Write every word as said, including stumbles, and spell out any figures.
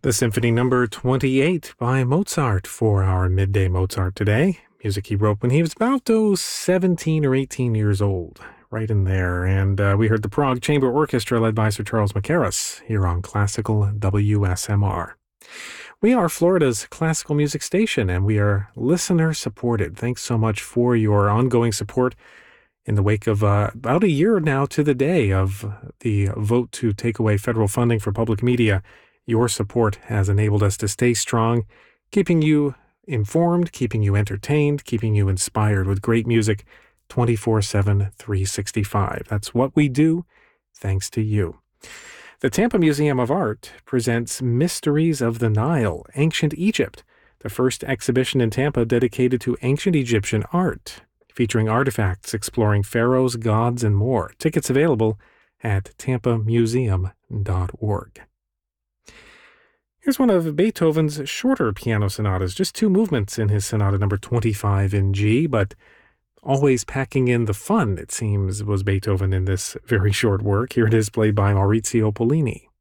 The Symphony Number twenty-eight by Mozart for our Midday Mozart today. Music he wrote when he was about oh, seventeen or eighteen years old, right in there. And uh, we heard the Prague Chamber Orchestra led by Sir Charles Mackerras here on Classical W S M R. We are Florida's classical music station, and we are listener-supported. Thanks so much for your ongoing support in the wake of uh, about a year now to the day of the vote to take away federal funding for public media. Your support has enabled us to stay strong, keeping you informed, keeping you entertained, keeping you inspired with great music twenty-four seven, three sixty-five. That's what we do, thanks to you. The Tampa Museum of Art presents Mysteries of the Nile, Ancient Egypt, the first exhibition in Tampa dedicated to ancient Egyptian art, featuring artifacts exploring pharaohs, gods, and more. Tickets available at tampa museum dot org. Here's one of Beethoven's shorter piano sonatas, just two movements in his sonata number twenty-five in G, but always packing in the fun, it seems, was Beethoven in this very short work. Here it is, played by Maurizio Pollini.